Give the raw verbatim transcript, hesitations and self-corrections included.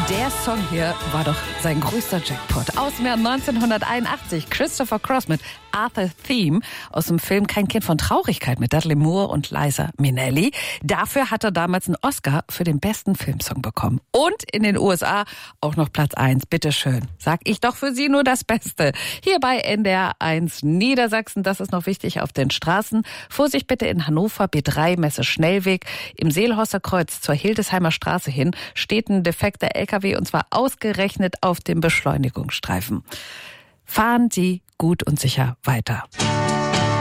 Der Song hier war doch sein größter Jackpot. Aus dem Jahr neunzehnhunderteinundachtzig. Christopher Cross mit Arthur Theme aus dem Film Kein Kind von Traurigkeit mit Dudley Moore und Liza Minnelli. Dafür hat er damals einen Oscar für den besten Filmsong bekommen. Und in den U S A auch noch Platz eins. Bitteschön. Sag ich doch für Sie nur das Beste. Hier bei N D R eins Niedersachsen, das ist noch wichtig, auf den Straßen. Vorsicht bitte in Hannover, B drei, Messe Schnellweg. Im Seelhorster Kreuz zur Hildesheimer Straße hin steht ein defekter L K W und zwar ausgerechnet auf dem Beschleunigungsstreifen. Fahren Sie gut und sicher weiter.